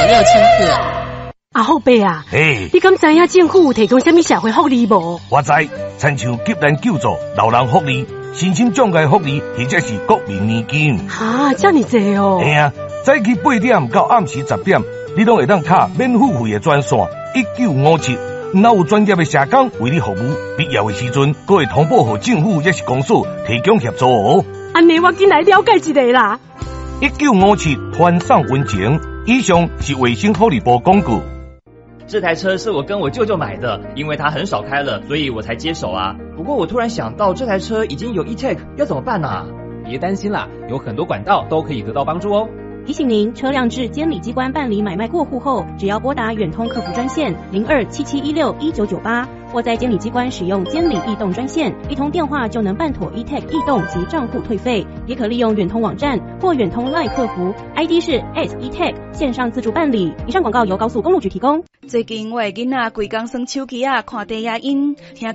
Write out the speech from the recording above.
6000克。 阿后伯啊， 嘿， 你敢知影政府有提供什么社会福利无？ 我知，亲像急难救助、老人福利、身心障碍福利，或者是国民年金。 哈，这么多哦！ 嘿啊，早起8点到暗时10点，你拢会当打免付费的专线1957，若有专业的社工为你服务，必要的时阵，阁会通报给政府也是公所提供协助哦。 安尼我进来了解一下啦。 1957欢送温情，以上是卫生福利部广告。 这台车是我跟我舅舅买的，因为他很少开了，所以我才接手啊。不过我突然想到，这台车已经有 e-tag， 要怎么办啊？ 别担心啦，有很多管道都可以得到帮助哦。 提醒您，车辆至监理机关办理买卖过户后，只要拨打远通客服专线0277161998，或在监理机关使用监理易动专线，一通电话就能办妥 e-tag 易动及账户退费。也可利用远通网站或远通 LINE 客服 ，ID 是 @e-tag 线上自助办理。以上广告由高速公路局提供。 最近我的囡仔规工耍手机啊，看低压音，听